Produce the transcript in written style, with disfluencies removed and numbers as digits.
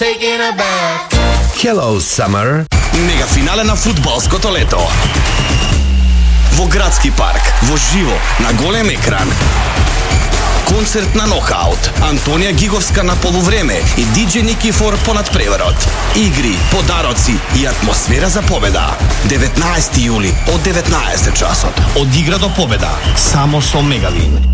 Taking a bath. Hello Summer. Мега финале на фудбалското лето. Во градски парк, во живо, на голем екран. Концерт на Нокаут, Антонија Гиговска на полувреме и диџе Никифор понад преворот. Игри, подароци и атмосфера за победа. 19 јули од 19 часот. Од игра до победа, само со Мегавин.